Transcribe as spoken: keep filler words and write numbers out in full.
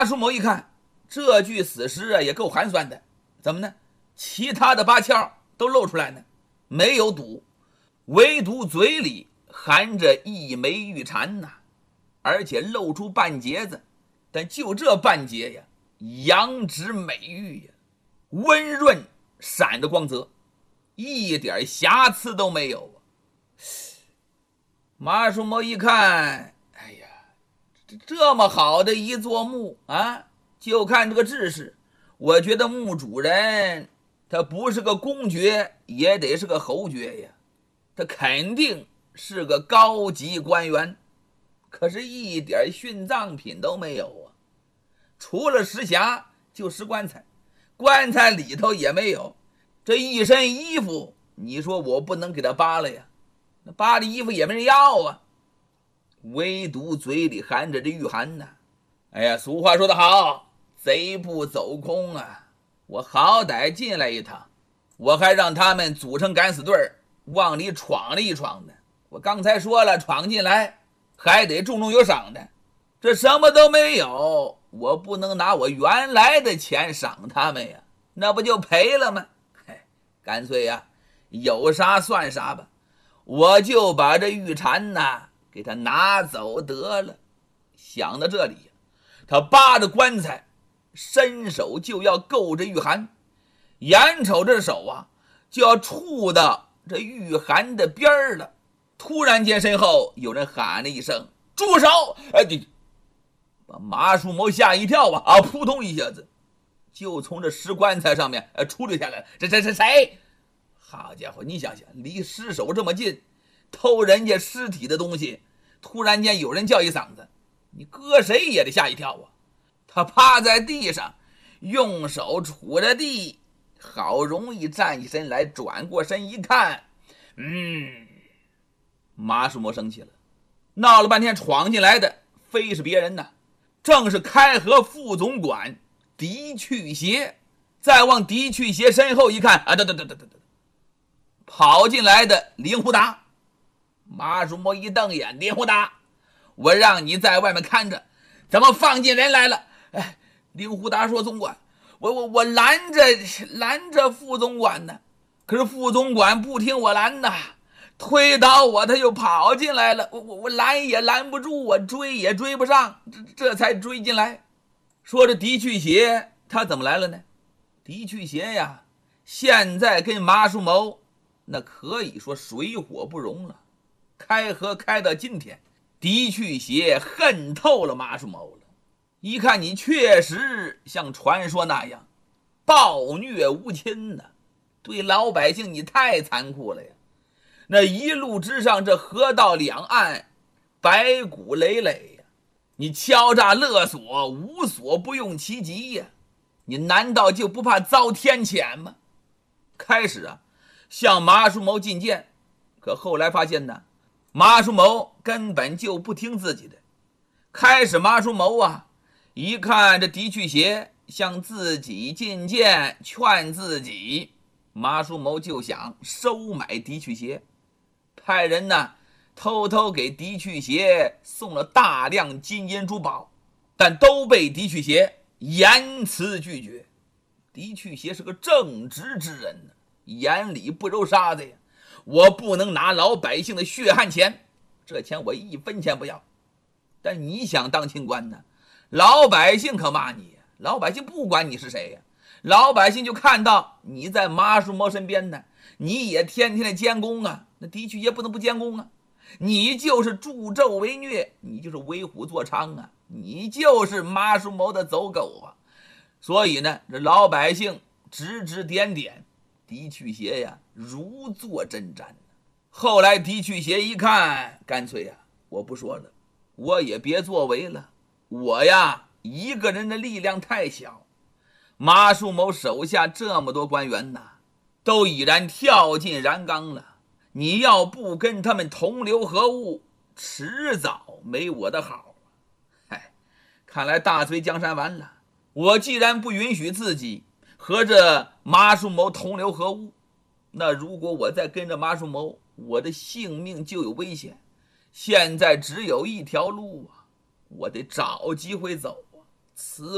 叔某一看，这具死尸啊也够寒酸的，怎么呢？其他的八窍都露出来呢，没有堵，唯独嘴里含着一枚玉蝉呐、啊，而且露出半截子，但就这半截呀，羊脂美玉呀，温润闪着光泽，一点瑕疵都没有啊。马叔谋一看，哎呀，这这么好的一座墓啊，就看这个制式，我觉得墓主人他不是个公爵，也得是个侯爵呀，他肯定是个高级官员，可是一点殉葬品都没有啊，除了石匣就石棺材，棺材里头也没有，这一身衣服，你说我不能给他扒了呀？那扒的衣服也没人要啊，唯独嘴里含着这玉函呢。哎呀，俗话说得好，贼不走空啊！我好歹进来一趟，我还让他们组成敢死队往里闯了一闯呢。我刚才说了，闯进来还得重重有赏的，这什么都没有，我不能拿我原来的钱赏他们呀，那不就赔了吗？嘿，干脆呀，有啥算啥吧。我就把这玉蝉呐给他拿走得了。想到这里，他扒着棺材，伸手就要够着玉函，眼瞅着手啊就要触到这玉函的边儿了。突然间，身后有人喊了一声：“住手！”哎，你把马叔谋吓一跳啊！啊，扑通一下子就从这石棺材上面呃出溜下来了。这这是谁？好家伙，你想想，离尸首这么近，偷人家尸体的东西，突然间有人叫一嗓子，你搁谁也得吓一跳啊！他趴在地上，用手杵着地，好容易站起身来，转过身一看，嗯，马叔谋生气了，闹了半天闯进来的非是别人呐，正是开河副总管狄去邪。再往狄去邪身后一看，啊，对对对对对对，跑进来的林胡达。马叔谋一瞪眼，林胡达，我让你在外面看着，怎么放进人来了？哎，林胡达说：“总管，我我我拦着拦着副总管呢，可是副总管不听我拦呐，推倒我，他就跑进来了。我我我拦也拦不住，我追也追不上，这这才追进来。”说这狄去邪他怎么来了呢？狄去邪呀，现在跟马叔谋那可以说水火不容了。开河开到今天，狄去邪恨透了马叔谋了。一看你确实像传说那样暴虐无亲呢，对老百姓你太残酷了呀！那一路之上，这河道两岸白骨累累呀，你敲诈勒索，无所不用其极呀！你难道就不怕遭天谴吗？开始啊，向马叔谋进谏，可后来发现呢，马叔谋根本就不听自己的。开始马叔谋啊，一看这狄去邪向自己进谏，劝自己，马叔谋就想收买狄去邪，派人呢偷偷给狄去邪送了大量金银珠宝，但都被狄去邪严词拒绝。狄去邪是个正直之人呢，眼里不揉沙子呀，我不能拿老百姓的血汗钱，这钱我一分钱不要。但你想当清官呢，老百姓可骂你，老百姓不管你是谁呀，老百姓就看到你在马叔谋身边呢，你也天天的监工啊，那狄去邪不能不监工啊，你就是助纣为虐，你就是为虎作伥啊，你就是马叔谋的走狗啊。所以呢，这老百姓指指点点，狄去邪呀如坐针毡。后来狄去邪一看，干脆呀，我不说了，我也别作为了，我呀一个人的力量太小，马叔谋手下这么多官员呐，都已然跳进燃缸了，你要不跟他们同流合污，迟早没我的好。嗨，看来大隋江山完了，我既然不允许自己和这马叔谋同流合污，那如果我再跟着马叔谋，我的性命就有危险。现在只有一条路啊，我得找机会走啊，此